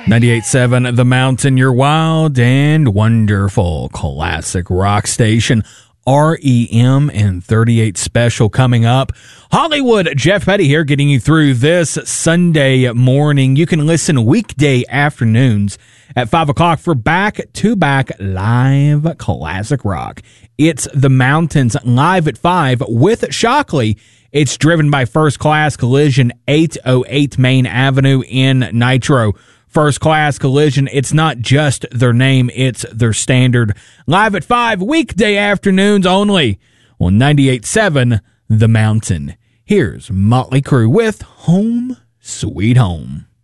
98.7 The Mountain, your wild and wonderful classic rock station. REM and 38 special coming up. Hollywood, Jeff Petty here getting you through this Sunday morning. You can listen weekday afternoons at 5 o'clock for back-to-back live classic rock. It's The Mountains live at 5 with Shockley. It's driven by First Class Collision, 808 Main Avenue in Nitro. First Class Collision, it's not just their name, it's their standard. Live at 5, weekday afternoons only on 98.7 The Mountain. Here's Motley Crue with Home Sweet Home.